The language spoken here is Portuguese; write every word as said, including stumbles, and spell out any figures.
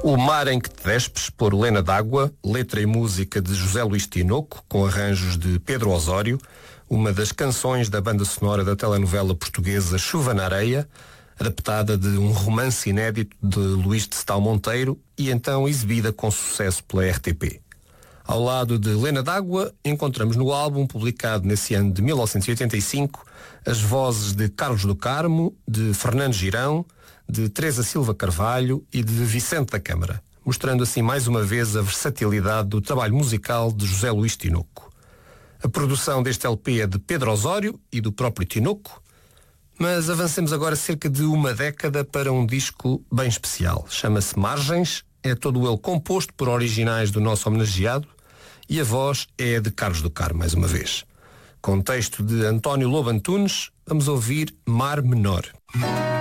O Mar em que te despes, por Lena D'Água, letra e música de José Luís Tinoco, com arranjos de Pedro Osório, uma das canções da banda sonora da telenovela portuguesa Chuva na Areia, adaptada de um romance inédito de Luís de Setão Monteiro e então exibida com sucesso pela R T P. Ao lado de Lena D'Água, encontramos no álbum, publicado nesse ano de mil novecentos e oitenta e cinco, as vozes de Carlos do Carmo, de Fernando Girão, de Teresa Silva Carvalho e de Vicente da Câmara, mostrando assim mais uma vez a versatilidade do trabalho musical de José Luís Tinoco. A produção deste L P é de Pedro Osório e do próprio Tinoco, mas avancemos agora cerca de uma década para um disco bem especial. Chama-se Margens, é todo ele composto por originais do nosso homenageado e a voz é de Carlos do Carmo, mais uma vez. Com texto de António Lobo Antunes, vamos ouvir Mar Menor.